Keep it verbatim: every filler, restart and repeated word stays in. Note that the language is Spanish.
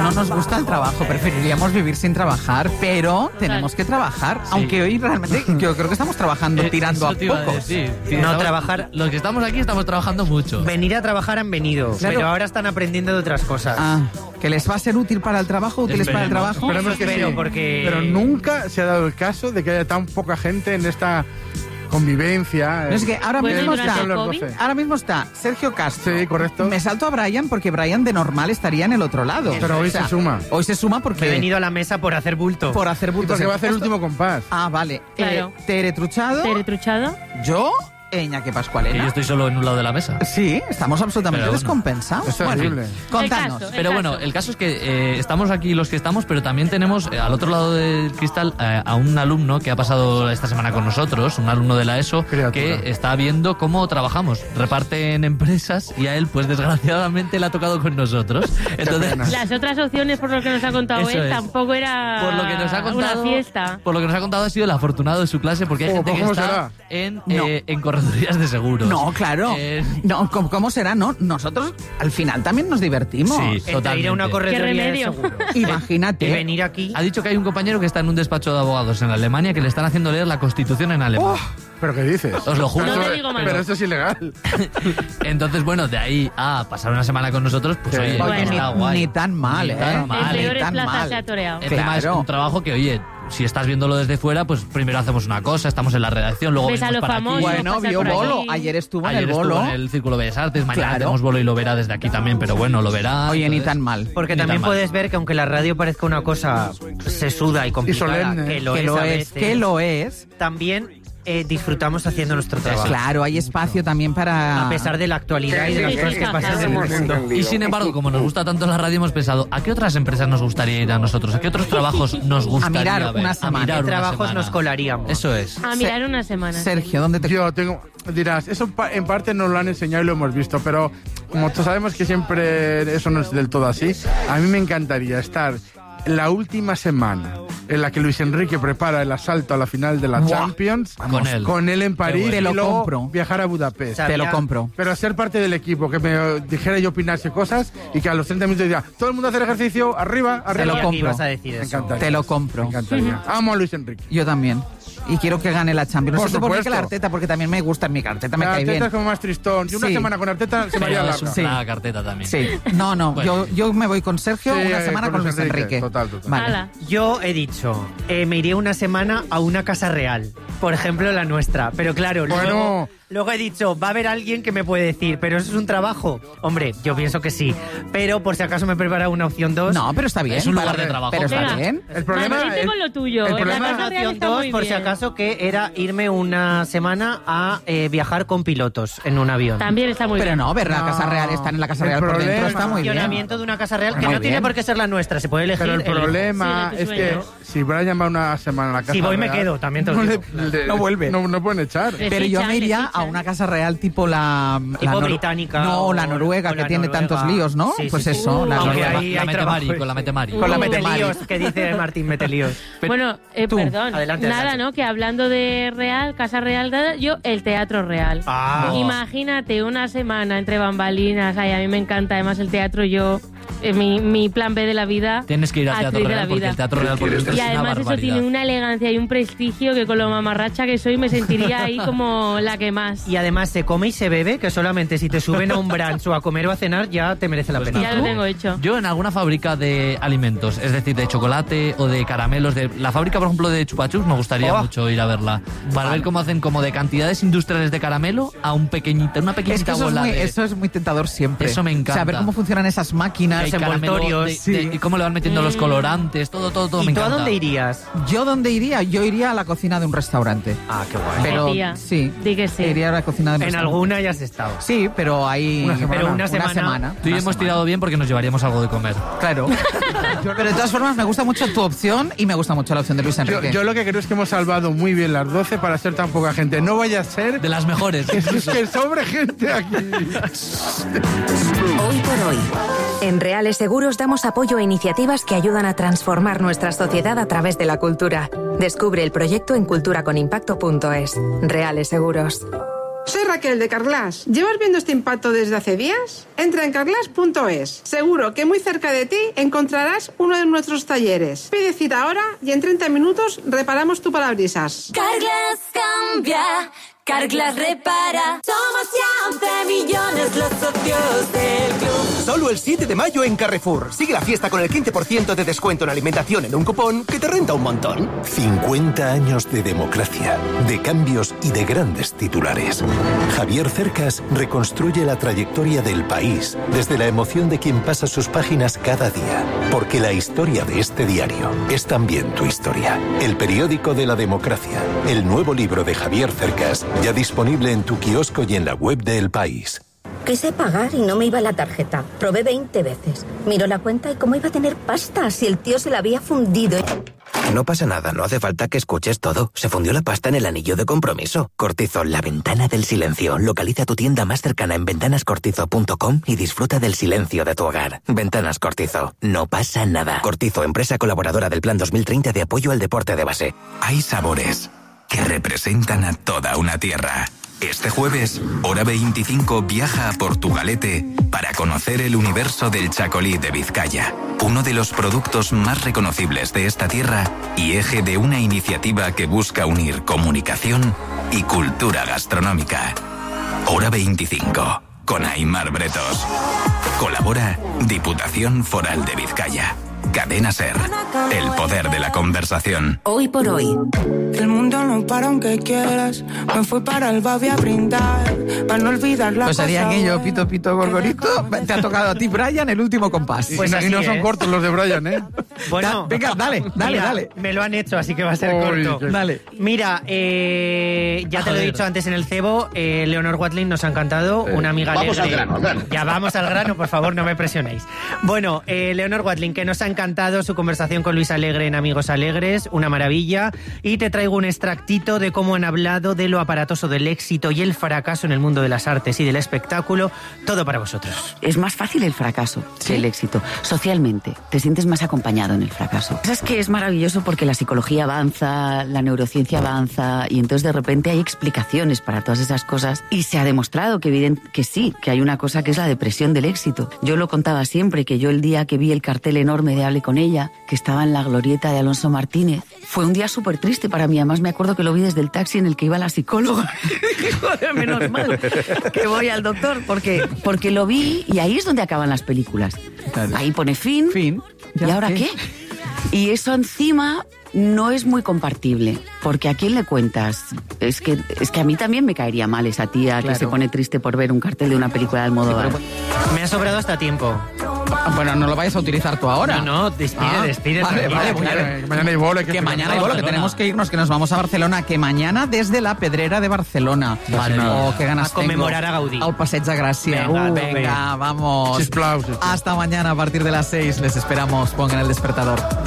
no nos gusta el trabajo, preferiríamos vivir sin trabajar, pero tenemos que trabajar, sí. Aunque hoy realmente yo creo que estamos trabajando eh, tirando a poco. Sí, sí, no estamos, trabajar. Los que estamos aquí estamos trabajando mucho. Venir a trabajar han venido, claro. Pero ahora están aprendiendo de otras cosas. Ah, que les va a ser útil para el trabajo, útiles Esperemos. para el trabajo. Esperemos que Espero, sí. porque... Pero nunca se ha dado el caso de que haya tan poca gente en esta convivencia. No, es que ahora bueno, mismo está, COVID. ahora mismo está Sergio Castro. Sí, correcto. Me salto a Brian porque Brian de normal estaría en el otro lado. Pero hoy o sea, se suma. Hoy se suma porque... He venido a la mesa por hacer bulto. Por hacer bulto. Porque va a hacer el último compás. Ah, vale. Claro. Eh, Tere Truchado. Tere Truchado. Yo... Iñaki Pascualena. Que yo estoy solo en un lado de la mesa. Sí, estamos absolutamente bueno, descompensados. Es terrible. Bueno, contanos. El caso, el Pero caso. bueno, el caso es que eh, estamos aquí los que estamos, pero también tenemos eh, al otro lado del cristal eh, a un alumno que ha pasado esta semana con nosotros, un alumno de la ESO, Criatura. que está viendo cómo trabajamos. Reparte en empresas y a él, pues desgraciadamente, le ha tocado con nosotros. Entonces, Las otras opciones, por lo que nos ha contado Eso él, es. tampoco era por lo que nos ha contado, una fiesta. Por lo que nos ha contado ha sido el afortunado de su clase, porque hay Oh, gente que ¿cómo está será? en, No. eh, en corredurías de seguros. No, claro. Eh, No, ¿cómo, cómo será? No, nosotros al final también nos divertimos. Sí. Entre Totalmente. ir a una correduría ¿Qué de remedio? seguro Imagínate. y venir aquí. Ha dicho que hay un compañero que está en un despacho de abogados en Alemania que le están haciendo leer la Constitución en alemán. Oh, ¿pero qué dices? Os lo juro. No te digo más. Pero eso es ilegal. Entonces, bueno, de ahí a pasar una semana con nosotros, pues Sí. oye, Bueno. está ni, guay. ni tan mal, Ni ¿eh? tan El mal. peor Ni es tan plaza mal. se ha toreado. Encima Claro. es un trabajo que, oye, si estás viéndolo desde fuera, pues primero hacemos una cosa, estamos en la redacción, luego Ves a venimos los para famosos, aquí. Bueno, pasar vio por bolo. aquí. Ayer estuvo Ayer en el estuvo bolo. en el Círculo Bellas Artes, mañana Claro. tenemos bolo y lo verá desde aquí también, pero bueno, lo verá. Oye, ni entonces- tan mal. Porque Ni también tan mal. puedes ver que aunque la radio parezca una cosa sesuda y complicada, solemne. que lo que es, lo a es, veces, que lo es. también eh, disfrutamos haciendo nuestro trabajo. Claro, hay espacio también para... A pesar de la actualidad y de las Sí, cosas sí, que sí, pasan en el sí. mundo. Y sin embargo, como nos gusta tanto la radio, hemos pensado, ¿a qué otras empresas nos gustaría ir a nosotros? ¿A qué otros trabajos nos gustaría mirar ver? una semana. A mirar ¿Qué una trabajos semana. nos colaríamos? Eso es. A mirar una semana. Sergio, ¿dónde te... Yo tengo... Dirás, eso pa- en parte nos lo han enseñado y lo hemos visto, pero como todos sabemos que siempre eso no es del todo así, a mí me encantaría estar la última semana en la que Luis Enrique prepara el asalto a la final de la Buah. Champions, Con él. con él en París, Te y lo luego compro. viajar a Budapest. sea, Te lo Sabía- compro. Pero ser parte del equipo, que me dijera yo opinarse cosas y que a los treinta minutos diga, todo el mundo hacer ejercicio, arriba, Te arriba. lo Sabía que compro. ibas a decir Me eso. encantaría. Te lo compro. Me encantaría. Amo a Luis Enrique. Yo también. Y quiero que gane la Champions. No Por sé por qué que supuesto. la Arteta, porque también me gusta mi Arteta, me La cae Arteta bien. es como más tristón. Y una Sí. semana con Arteta se me haría Pero larga. es Sí. una carteta también. Sí. No, no, Bueno. yo, yo me voy con Sergio Sí, una eh, semana con, Luis Enrique. Total, total. Vale. Ala. Yo he dicho, eh, me iría una semana a una casa real. Por ejemplo, la nuestra. Pero claro, Bueno. luego, luego he dicho, va a haber alguien que me puede decir, ¿pero eso es un trabajo? Hombre, yo pienso que sí. Pero por si acaso me prepara una opción dos. No, pero está bien. Es un lugar para- de trabajo, Pero está Venga. bien. El problema Madrid el- con lo tuyo. el En la problema- Casa Real Opción está dos, muy por si bien. acaso, que era irme una semana a eh, viajar con pilotos en un avión. También está muy Pero bien. no, ver la No. Casa Real, estar en la Casa El Real por dentro problema- está muy bien. Funcionamiento de una casa real que Muy no tiene bien. por qué ser la nuestra, se puede elegir. Pero el elijo. problema Sí, de tu es que sueño. si Brian va una semana a la casa Si voy me real, quedo, también te lo no, digo. le- le- No vuelve. No, no pueden echar. Le Pero yo fichan, me le iría a fichan. una casa real tipo la... Tipo la nor- británica No, o- la noruega, o que la tiene noruega. tantos líos, ¿no? Sí, pues sí, sí. eso, Uh, la aunque noruega. ahí la hay Metemari, trabajo. con la Metemari. Con la Uh, Metemari. Metelíos, que dice Martín Metelíos. Bueno, eh, Tú, perdón. adelante, Nada, adelante. ¿no? Que hablando de Real, Casa Real, nada, yo el Teatro Real. Ah. Imagínate una semana entre bambalinas. Ay, a mí me encanta. Además, el teatro, yo, eh, mi, mi plan B de la vida. Tienes que ir al Teatro actriz de la Real porque vida. el Teatro Real por dentro Y es una además eso barbaridad. tiene una elegancia y un prestigio que con lo mamarracha que soy me sentiría ahí como la que más. Y además se come y se bebe, que solamente si te suben a un brunch o a comer o a cenar ya te merece la Pues pena. Ya lo tengo hecho. Yo en alguna fábrica de alimentos, es decir, de chocolate o de caramelos, de la fábrica, por ejemplo, de chupachups, me gustaría Oh. mucho ir a verla. Para ver cómo hacen como de cantidades industriales de caramelo a un pequeñito, una Es que pequeñita eso es, bola muy, de... eso es muy tentador siempre. Eso me encanta. Saber cómo funcionan esas máquinas. hay Los caramelo envoltorios, de- sí. de- y cómo le van metiendo los colorantes, todo, todo, todo ¿Y me tú a encanta. dónde irías? ¿Yo dónde iría? Yo iría a la cocina de un restaurante. Ah, qué guay. Pero tía. sí, Di que sí. iría a la cocina de un En restaurante. alguna ya has estado. Sí, pero hay... Una semana. Pero una semana- Tú y yo una hemos semana. tirado bien porque nos llevaríamos algo de comer. Claro. Pero de todas formas, me gusta mucho tu opción y me gusta mucho la opción de Luis Yo, Enrique. yo lo que creo es que hemos salvado muy bien las doce para ser tan poca gente. No vaya a ser De las mejores. que, es que sobre gente aquí. Hoy por hoy. En Reales Seguros damos apoyo a iniciativas que ayudan a transformar nuestra sociedad a través de la cultura. Descubre el proyecto en culturaconimpacto punto es. Reales Seguros. Soy Raquel de Carglass. ¿Llevas viendo este impacto desde hace días? Entra en carglass punto es. Seguro que muy cerca de ti encontrarás uno de nuestros talleres. Pide cita ahora y en treinta minutos reparamos tu parabrisas. Carglass cambia, Carglass repara. Somos ya once millones los socios del club. Solo el siete de mayo en Carrefour. Sigue la fiesta con el quince por ciento de descuento en alimentación en un cupón que te renta un montón. cincuenta años de democracia, de cambios y de grandes titulares. Javier Cercas reconstruye la trayectoria del país desde la emoción de quien pasa sus páginas cada día. Porque la historia de este diario es también tu historia. El periódico de la democracia. El nuevo libro de Javier Cercas, ya disponible en tu kiosco y en la web de El País. Quise pagar y no me iba la tarjeta. Probé veinte veces. Miró la cuenta y cómo iba a tener pasta si el tío se la había fundido. No pasa nada, no hace falta que escuches todo. Se fundió la pasta en el anillo de compromiso. Cortizo, la ventana del silencio. Localiza tu tienda más cercana en ventanas cortizo punto com y disfruta del silencio de tu hogar. Ventanas Cortizo. No pasa nada. Cortizo, empresa colaboradora del Plan dos mil treinta de apoyo al deporte de base. Hay sabores que representan a toda una tierra. Este jueves, Hora veinticinco viaja a Portugalete para conocer el universo del chacolí de Vizcaya, uno de los productos más reconocibles de esta tierra y eje de una iniciativa que busca unir comunicación y cultura gastronómica. Hora veinticinco, con Aimar Bretos. Colabora Diputación Foral de Vizcaya. Cadena SER, el poder de la conversación. Hoy por hoy. El mundo no para aunque quieras. Me fui para el Babi a brindar, para no olvidar la Pues sería cosa aquello, buena. pito, pito, gorgorito. Te ha tocado a ti, Brian, el último compás. Pues y así no son es. cortos los de Brian, ¿eh? Bueno, Da- venga, dale, dale, mira, dale. Me lo han hecho, así que va a ser Uy, corto. qué- Dale. Mira, eh, ya te lo he Joder. dicho antes en el cebo, eh, Leonor Watling nos ha encantado, una amiga Vamos alegre. al grano, al grano. Ya vamos al grano, por favor, no me presionéis. Bueno, eh, Leonor Watling, que nos ha encantado su conversación con Luis Alegre en Amigos Alegres, una maravilla. Y te traigo un extractito de cómo han hablado de lo aparatoso del éxito y el fracaso en el mundo de las artes y del espectáculo. Todo para vosotros. Es más fácil el fracaso que el éxito. Socialmente, te sientes más acompañado en el fracaso. Es que es maravilloso porque la psicología avanza, la neurociencia avanza y entonces de repente hay explicaciones para todas esas cosas y se ha demostrado que, evident- que sí, que hay una cosa que es la depresión del éxito. Yo lo contaba siempre, que yo el día que vi el cartel enorme de Hable con ella, que estaba en la glorieta de Alonso Martínez, fue un día súper triste para mí. Además me acuerdo que lo vi desde el taxi en el que iba la psicóloga. Joder, menos mal que voy al doctor, porque, porque lo vi y ahí es donde acaban las películas. Claro. Ahí pone fin. Fin. ¿Y Ya, ahora ¿qué? qué? Y eso encima no es muy compartible, porque ¿a quién le cuentas? Es que, es que a mí también me caería mal esa tía Claro. que se pone triste por ver un cartel de una película de Almodóvar. Me ha sobrado hasta tiempo. Ah, bueno, no lo vayas a utilizar tú ahora. No, no, despide, Ah, despide. Vale, tranquila, vale, claro. bueno, Que mañana hay bolo, hay que Que esperar. mañana hay bolo, que Barcelona. tenemos que irnos, que nos vamos a Barcelona, que mañana desde la Pedrera de Barcelona. Madre mía. Oh, qué ganas A conmemorar tengo. a Gaudí. Al Passeig de Gràcia. Venga, Uh, venga. venga, vamos. Sisplau, sisplau. Hasta mañana a partir de las seis. Les esperamos. Pongan el despertador.